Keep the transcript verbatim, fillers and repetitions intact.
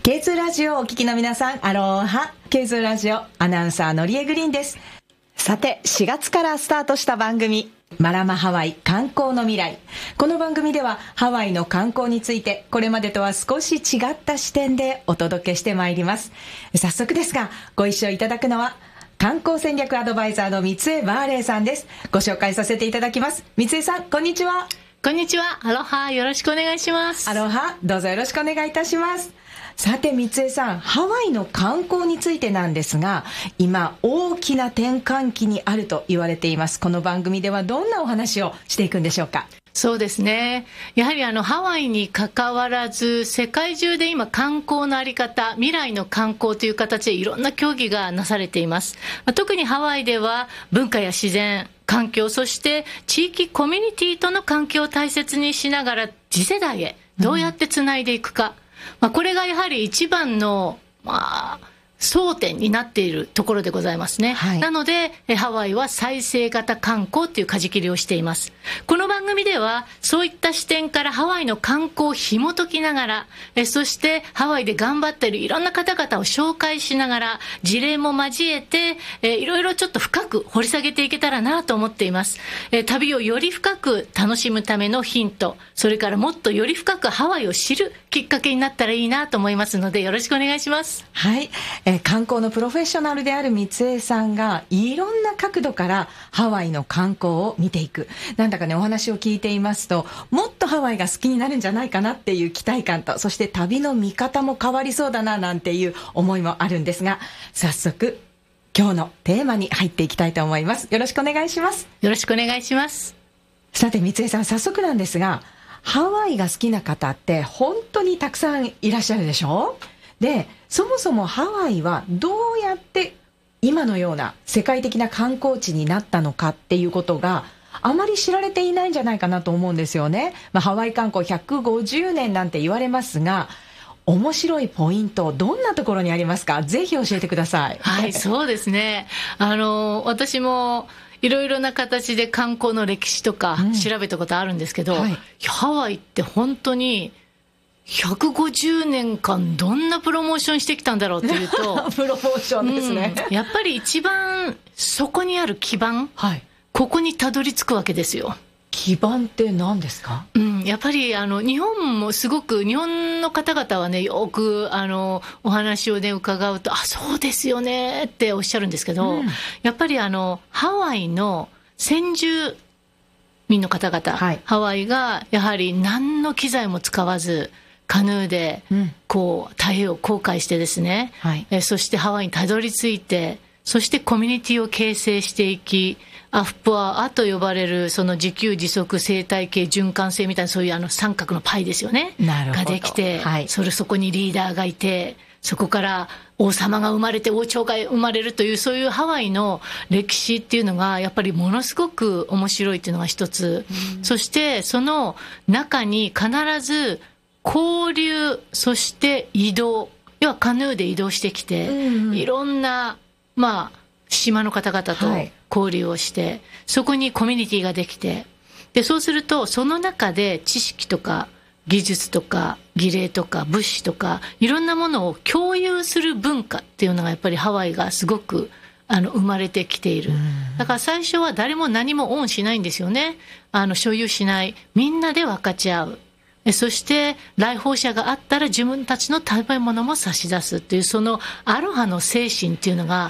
ケーツー ラジオをお聞きの皆さん、アローハ。ケーツー ラジオアナウンサーのりえグリーンです。さて、しがつからスタートした番組、マラマハワイ観光の未来。この番組ではハワイの観光について、これまでとは少し違った視点でお届けしてまいります。早速ですが、ご一緒いただくのは観光戦略アドバイザーの三江バーレイさんです。ご紹介させていただきます。三江さん、こんにちは。 こんにちは。アロハ、よろしくお願いします。 アロハ、どうぞよろしくお願いいたします。さて三江さん、ハワイの観光についてなんですが、今大きな転換期にあると言われています。この番組ではどんなお話をしていくんでしょうか。 そうですね。やはりあのハワイに関わらず、世界中で今観光のあり方、未来の観光という形でいろんな協議がなされています。特にハワイでは文化や自然、環境、そして地域コミュニティとの関係を大切にしながら次世代へどうやってつないでいくか、うん、まあ、これがやはり一番の、まあ、争点になっているところでございますね、はい、なのでハワイは再生型観光という舵切りをしています。この番組ではそういった視点からハワイの観光を紐解きながら、えそしてハワイで頑張っているいろんな方々を紹介しながら、事例も交えてえいろいろちょっと深く掘り下げていけたらなと思っています。え旅をより深く楽しむためのヒント、それからもっとより深くハワイを知るきっかけになったらいいなと思いますので、よろしくお願いします。 はい、えー、観光のプロフェッショナルである三江さんがいろんな角度からハワイの観光を見ていく。なんだかね、お話を聞いていますと、もっとハワイが好きになるんじゃないかなっていう期待感と、そして旅の見方も変わりそうだななんていう思いもあるんですが、早速今日のテーマに入っていきたいと思います。よろしくお願いします。 よろしくお願いします。 さて三江さん、早速なんですが、ハワイが好きな方って本当にたくさんいらっしゃるでしょ。で、そもそもハワイはどうやって今のような世界的な観光地になったのかっていうことがあまり知られていないんじゃないかなと思うんですよね。まあ、ハワイ観光ひゃくごじゅうねんなんて言われますが、面白いポイントどんなところにありますか。ぜひ教えてください。 はい、そうですね。あの私もいろいろな形で観光の歴史とか調べたことあるんですけど、うんはい、ハワイって本当にひゃくごじゅうねんかんどんなプロモーションしてきたんだろうっていうとプロモーションですね、 うん、やっぱり一番そこにある基盤、はい、ここにたどり着くわけですよ。 基盤って何ですか。 うん、やっぱりあの日本もすごく日本の方々はね、よくあのお話をね伺うと、あ、そうですよねっておっしゃるんですけど、うん、やっぱりあのハワイの先住民の方々、はい、ハワイがやはり何の機材も使わずカヌーでこう太平洋を航海してですね、はい、えそしてハワイにたどり着いて、そしてコミュニティを形成していき、アフポアアと呼ばれるその自給自足生態系循環性みたいな、そういうあの三角のパイですよねができて、はい、それそこにリーダーがいて、そこから王様が生まれて王朝が生まれるという、そういうハワイの歴史っていうのがやっぱりものすごく面白いっていうのが一つ、うん、そしてその中に必ず交流、そして移動、要はカヌーで移動してきて、うんうん、いろんな、まあ、島の方々と交流をして、はい、そこにコミュニティができて、でそうするとその中で知識とか技術とか儀礼とか物資とかいろんなものを共有する文化っていうのがやっぱりハワイがすごくあの生まれてきている。だから最初は誰も何もオンしないんですよね。あの所有しない、みんなで分かち合う。そして来訪者があったら自分たちの食べ物も差し出すっていう、そのアロハの精神っていうのが